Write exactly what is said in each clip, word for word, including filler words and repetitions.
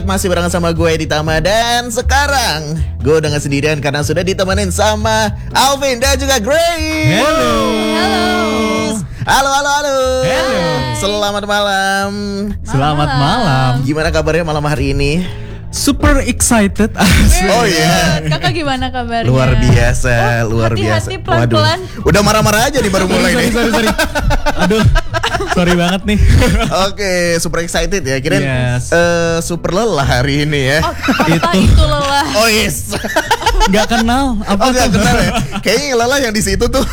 Masih bareng sama gue Ditama. Dan sekarang gue udah gak sendirian karena sudah ditemenin sama Alvin dan juga Grace. Halo. Halo. Halo, halo, halo. Halo. Selamat malam. Selamat malam. Gimana kabarnya malam hari ini? Super excited. Oh iya. Kakak gimana kabarnya? Luar biasa, Oh, luar biasa. hati-hati, pelan-pelan. Waduh, udah marah-marah aja nih baru mulai sorry, nih. sorry, sorry. Aduh, sorry banget nih. Oke, super excited ya. Kirain Yes. eh, super lelah hari ini ya. Oh, kata Itu. itu lelah. Oh yes. Gak kenal. Apa Oh gak tuh? kenal ya. Kayaknya yang lelah yang di situ tuh.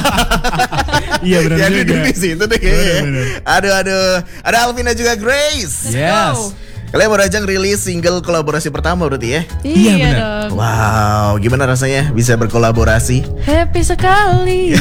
Iya benar Yang juga. duduk di situ deh kayaknya. Bener, bener. Aduh aduh. Ada Alvin dan juga Grace. Let's Yes. go. Kalian baru aja rilis single kolaborasi pertama berarti ya. Iya, Iya benar. dong. Wow, gimana rasanya bisa berkolaborasi? Happy sekali.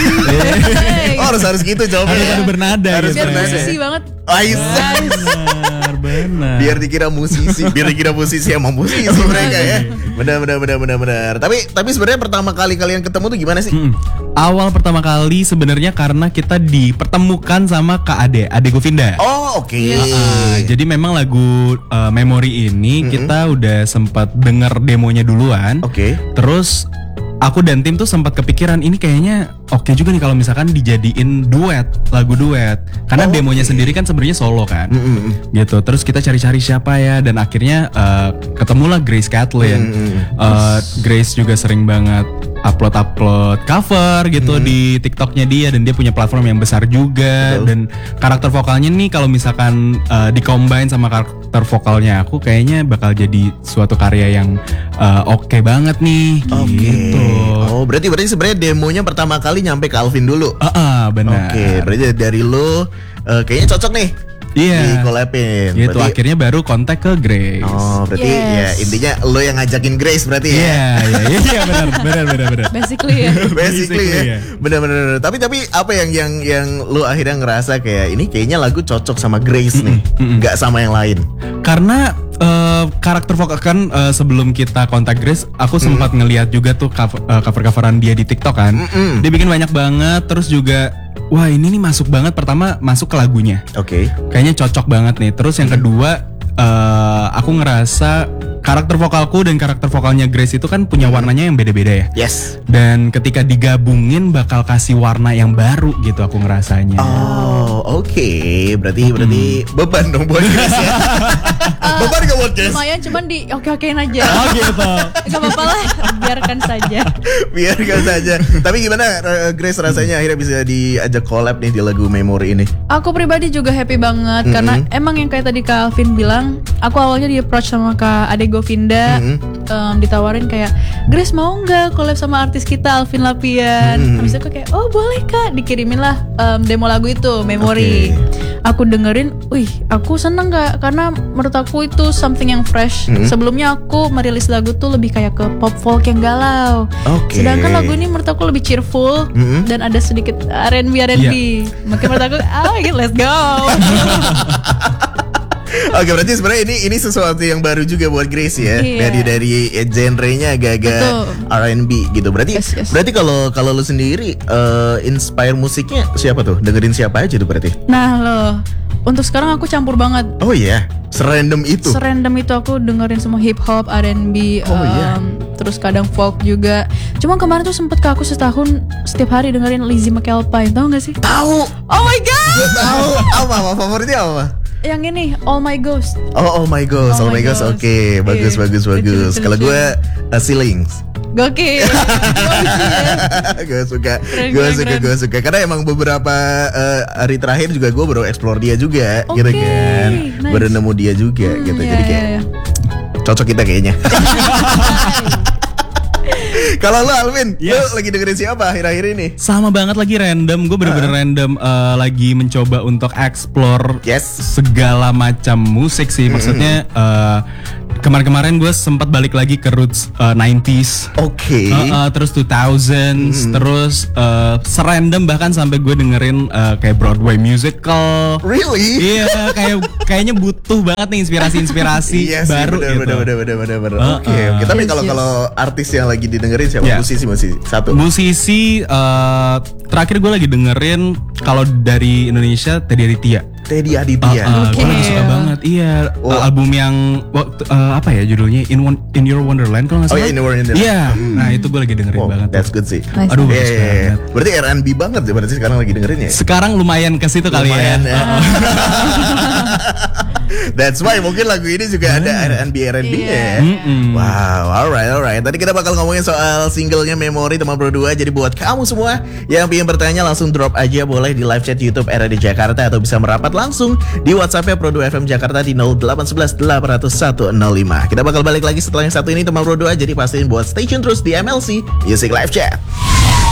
Hey. Oh harus harus gitu jawabnya. Harus ada bernada Harus gitu Biar ya. bernada. musisi banget. Aisyah. Benar, benar. Biar dikira musisi, biar dikira musisi emang musisi mereka ya. Benar benar benar benar benar. Tapi tapi sebenarnya pertama kali kalian ketemu tuh gimana sih? Mm. Awal pertama kali sebenarnya karena kita dipertemukan sama Kak Ade, Ade Govinda. Oh oke. Ah, jadi memang lagu uh, Memory ini kita udah sempat denger demonya duluan. Oke. Terus aku dan tim tuh sempat kepikiran ini kayaknya oke juga nih kalau misalkan dijadiin duet, lagu duet. Karena Oh, demonya oke. sendiri kan sebenarnya solo kan. Mm-mm. Gitu. Terus kita cari-cari siapa ya dan akhirnya uh, ketemulah Grace Kathleen. Mm-mm. Uh, Grace juga sering banget upload-upload cover gitu di TikToknya dia dan dia punya platform yang besar juga. Betul. Dan karakter vokalnya nih kalau misalkan uh, di-combine sama karakter vokalnya aku kayaknya bakal jadi suatu karya yang uh, oke banget nih Oke. gitu. Oh, berarti berarti sebenarnya demonya pertama kali nyampe ke Alvin dulu. Ah, ah, benar. Oke, berarti dari lo eh, kayaknya cocok nih Iya. di collabin. Gitu Berarti- akhirnya baru kontak ke Grace. Oh, berarti ya Yes. intinya lo yang ngajakin Grace berarti ya. Iya, iya, iya, iya, benar, benar, benar, benar. Basically ya. Basically Basically, ya. ya. Benar-benar. Tapi tapi apa yang yang yang lo akhirnya ngerasa kayak ini kayaknya lagu cocok sama Grace nih, nggak sama yang lain. Karena eh, karakter vokal kan eh, sebelum kita kontak Grace, aku sempat ngeliat juga tuh cover, eh, cover-coveran dia di TikTok kan. Mm-mm. Dia bikin banyak banget, terus juga wah ini nih masuk banget. Pertama masuk ke lagunya, Oke. kayaknya cocok banget nih. Terus yang kedua, eh, aku ngerasa karakter vokalku dan karakter vokalnya Grace itu kan punya warnanya yang beda-beda ya. Yes. Dan ketika digabungin bakal kasih warna yang baru gitu aku ngerasanya. Oh, oke. Berarti berarti beban dong buat Grace ya. Beban gak buat Grace? Lumayan cuman di oke-okein aja. Oh gitu. Gak apa-apa lah, biarkan saja. Biarkan saja. Tapi gimana eh, Grace rasanya akhirnya bisa diajak collab nih di lagu Memory ini? Aku pribadi juga happy banget karena emang yang kayak tadi Kak Alvin bilang, aku awalnya di approach sama Kak Ade Govinda, em, ditawarin kayak Grace mau nggak collab sama artis kita Alvin Lapian. Habis itu aku kayak oh boleh Kak, dikirimin lah em, demo lagu itu Memory. Aku dengerin, wih aku seneng Kak karena menurut aku itu something yang fresh. Sebelumnya aku merilis lagu tuh lebih kayak ke pop folk yang galau. Oke. Sedangkan lagu ini menurut aku lebih cheerful dan ada sedikit R and B R and B. Makanya menurut aku, ah gitu, let's go. Oke, berarti sebenarnya ini ini sesuatu yang baru juga buat Grace ya. Iya. Dari dari eh, genre-nya agak-agak Betul. R and B gitu. Berarti Yes, yes. berarti kalau kalau lu sendiri eh, inspire musiknya siapa tuh? Dengerin siapa aja tuh berarti? Nah loh, untuk sekarang aku campur banget. Oh iya, serandom itu. Serandom itu aku dengerin semua hip hop, R and B, Oh, iya. em, terus kadang folk juga. Cuma kemarin tuh sempet ke aku setahun setiap hari dengerin Lizzie McAlpine, tau gak sih? Tahu. Oh my god, Tahu apa apa favoritnya apa? yang ini All My Ghost. Oh, oh my gosh, oh, Oh my my gosh. gosh. Oke, bagus Iya, bagus lucu, bagus. lucu, Kalau lucu. gue uh, Ceilings. Gokil. Gue suka, Keren, gue keren, suka, keren. gue suka. Karena emang beberapa eh, hari terakhir juga gue baru explore dia juga, Oke, gitu kan. nice. Baru nemu dia juga, Hmm, gitu. iya, Jadi kayak iya, iya. cocok kita kayaknya. Kalau lo Alvin, Yes. lo lagi dengerin siapa akhir-akhir ini? Sama banget lagi random, gue bener-bener random eh, lagi mencoba untuk explore Yes. segala macam musik sih. Maksudnya eh, kemarin-kemarin gue sempat balik lagi ke roots eh, nineties. Oke. Uh, uh, terus two thousands, terus uh, serandom bahkan sampai gue dengerin uh, kayak Broadway musical. Really? Iya, kayak kayaknya butuh banget nih inspirasi-inspirasi Iya sih, baru bener, gitu. bener, bener, bener, bener, bener. Uh, Oke, uh. oke. Tapi Yes, kalau yes. kalau artis yang lagi didengerin siapa? Yeah. Musisi, musisi. Satu. Musisi uh, terakhir gue lagi dengerin kalau dari Indonesia Teddy Aditya. Teddy Aditya. Uh, uh, Oke. Gue lagi suka banget. Iya, Oh. uh, album yang waktu uh, apa ya judulnya In Won- In Your Wonderland kalau nggak Oh salah. iya, In Your Wonderland. Iya. Nah itu gue lagi dengerin Oh, banget. that's tuh. good sih. Nice. Aduh, Iya, bagus iya, iya. banget. Berarti R and B banget ya berarti sekarang lagi dengerinnya. Sekarang lumayan ke situ kali Lumayan ya. ya. That's why mungkin lagu ini juga ada R and B R and B-nya ya. Mm-mm. Wow, alright, alright. Tadi kita bakal ngomongin soal singlenya Memori teman Pro dua. Jadi buat kamu semua yang ingin bertanya langsung drop aja boleh di live chat YouTube R A D Jakarta atau bisa merapat langsung di WhatsApp-nya Pro dua F M Jakarta di nol delapan satu satu delapan nol satu nol lima. Kita bakal balik lagi setelah yang satu ini teman Pro dua. Jadi pastiin buat stay tune terus di M L C Music Live Chat.